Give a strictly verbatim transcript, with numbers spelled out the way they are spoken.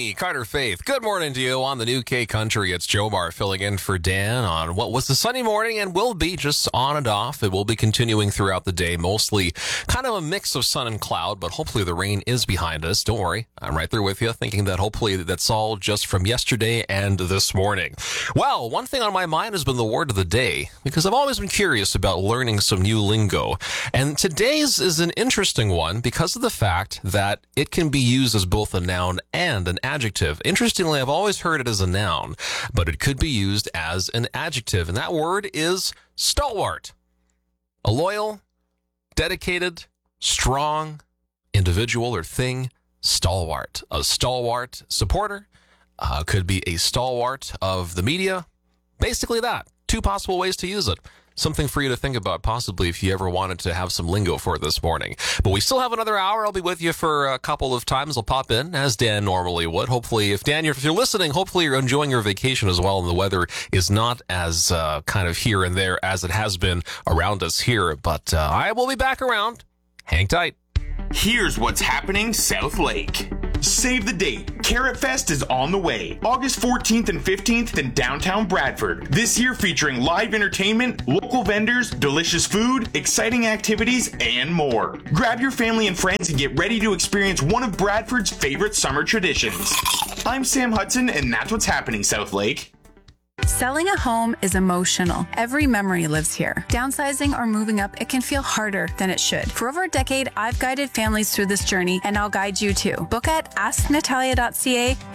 me, Carter Faith. Good morning to you on the New K Country. It's Joe Bar filling in for Dan on what was a sunny morning and will be just on and off. It will be continuing throughout the day, mostly kind of a mix of sun and cloud, but hopefully the rain is behind us. Don't worry, I'm right there with you, thinking that hopefully that's all just from yesterday and this morning. Well, one thing on my mind has been the word of the day, because I've always been curious about learning some new lingo. And today's is an interesting one because of the fact that it can be used as both a noun and an adjective. Interestingly, I've always heard it as a noun, but it could be used as an adjective. And that word is stalwart. A loyal, dedicated, strong individual or thing, stalwart. A stalwart supporter uh, could be a stalwart of the media. Basically that. Two possible ways to use it. Something for you to think about, possibly, if you ever wanted to have some lingo for this morning. But we still have another hour. I'll be with you for a couple of times. I'll pop in, as Dan normally would. Hopefully, if Dan, if you're listening, hopefully you're enjoying your vacation as well, and the weather is not as uh, kind of here and there as it has been around us here. But uh, I will be back around. Hang tight. Here's what's happening South Lake. Save the date. Carrot Fest is on the way. August fourteenth and fifteenth in downtown Bradford. This year featuring live entertainment, local vendors, delicious food, exciting activities, and more. Grab your family and friends and get ready to experience one of Bradford's favorite summer traditions. I'm Sam Hudson, and that's what's happening South Lake. Selling a home is emotional. Every memory lives here. Downsizing or moving up, it can feel harder than it should. For over a decade, I've guided families through this journey, and I'll guide you too. Book at ask natalia dot c a